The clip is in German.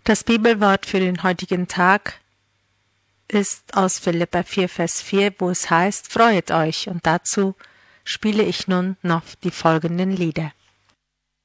Das Bibelwort für den heutigen Tag ist aus Philipper 4, Vers 4, wo es heißt, freuet euch, und dazu spiele ich nun noch die folgenden Lieder.